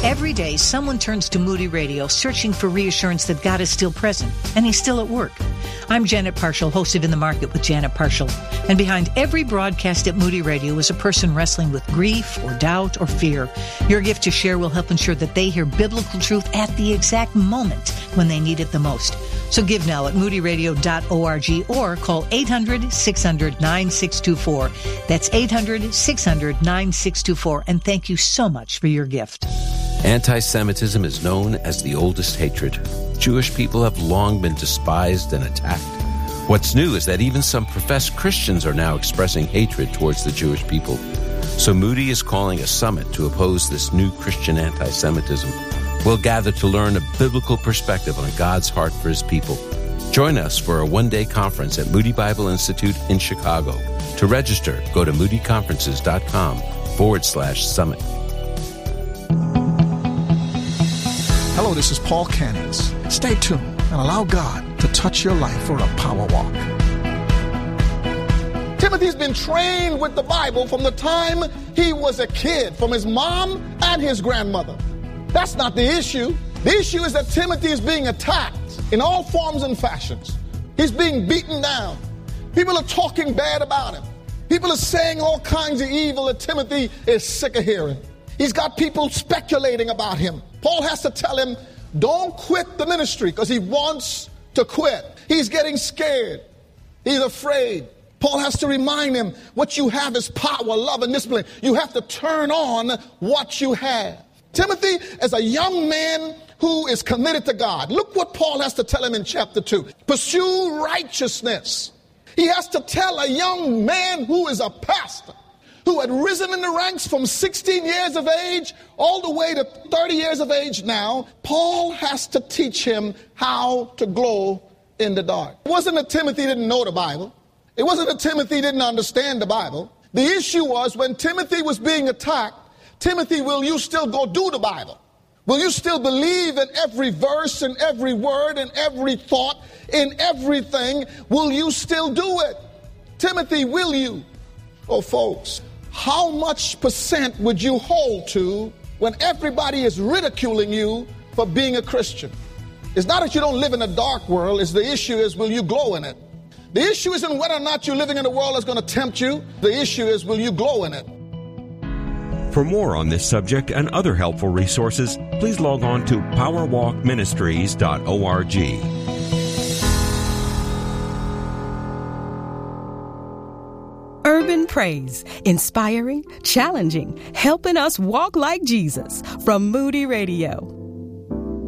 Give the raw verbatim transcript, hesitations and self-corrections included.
Every day, someone turns to Moody Radio searching for reassurance that God is still present and He's still at work. I'm Janet Parshall, host of In the Market with Janet Parshall. And behind every broadcast at Moody Radio is a person wrestling with grief or doubt or fear. Your gift to share will help ensure that they hear biblical truth at the exact moment when they need it the most. So give now at moody radio dot org or call eight hundred, six hundred, nine six two four. That's eight hundred, six hundred, nine six two four. And thank you so much for your gift. Anti-Semitism is known as the oldest hatred. Jewish people have long been despised and attacked. What's new is that even some professed Christians are now expressing hatred towards the Jewish people. So Moody is calling a summit to oppose this new Christian anti-Semitism. We'll gather to learn a biblical perspective on God's heart for His people. Join us for a one-day conference at Moody Bible Institute in Chicago. To register, go to moodyconferences.com forward slash summit. Hello, this is Paul Cannons. Stay tuned and allow God to touch your life for a power walk. Timothy's been trained with the Bible from the time he was a kid, from his mom and his grandmother. That's not the issue. The issue is that Timothy is being attacked in all forms and fashions. He's being beaten down. People are talking bad about him. People are saying all kinds of evil that Timothy is sick of hearing. He's got people speculating about him. Paul has to tell him, don't quit the ministry, because he wants to quit. He's getting scared. He's afraid. Paul has to remind him, what you have is power, love, and discipline. You have to turn on what you have. Timothy, as a young man who is committed to God, look what Paul has to tell him in chapter two. Pursue righteousness. He has to tell a young man who is a pastor, who had risen in the ranks from sixteen years of age all the way to thirty years of age now. Paul has to teach him how to glow in the dark. It wasn't that Timothy didn't know the Bible. It wasn't that Timothy didn't understand the Bible. The issue was, when Timothy was being attacked, Timothy, will you still go do the Bible? Will you still believe in every verse and every word and every thought, in everything? Will you still do it? Timothy, will you? Oh, folks, how much percent would you hold to when everybody is ridiculing you for being a Christian? It's not that you don't live in a dark world. It's the issue is, will you glow in it? The issue isn't whether or not you're living in a world that's going to tempt you. The issue is, will you glow in it? For more on this subject and other helpful resources, please log on to power walk ministries dot org. Urban Praise, inspiring, challenging, helping us walk like Jesus, from Moody Radio.